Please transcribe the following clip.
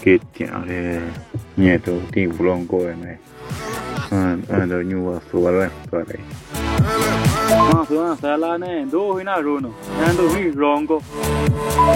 kết tiếng này nhẹ tổ tiếng long coi này đó như vậy số rồi số đấy số là này đôi khi nào rồi nó anh đôi khi long coi